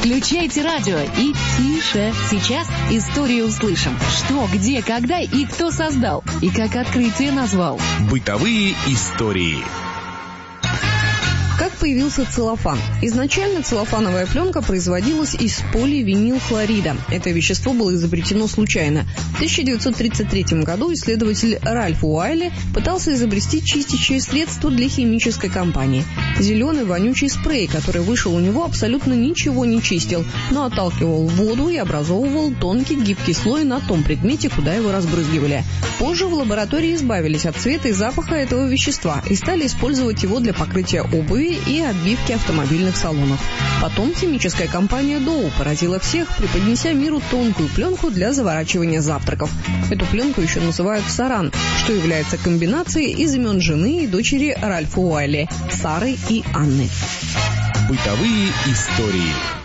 Включайте радио и тише. Сейчас историю услышим. Что, где, когда и кто создал. И как открытие назвал. Бытовые истории. Как появился целлофан? Изначально целлофановая пленка производилась из поливинилхлорида. Это вещество было изобретено случайно. В 1933 году исследователь Ральф Уайли пытался изобрести чистящее средство для химической компании. Зеленый вонючий спрей, который вышел у него, абсолютно ничего не чистил, но отталкивал воду и образовывал тонкий гибкий слой на том предмете, куда его разбрызгивали. Позже в лаборатории избавились от цвета и запаха этого вещества и стали использовать его для покрытия обуви и отбивки автомобильных салонов. Потом химическая компания Dow поразила всех, преподнеся миру тонкую пленку для заворачивания завтраков. Эту пленку еще называют саран, что является комбинацией из имен жены и дочери Ральфа Уайли – Сары и Анны. Бытовые истории.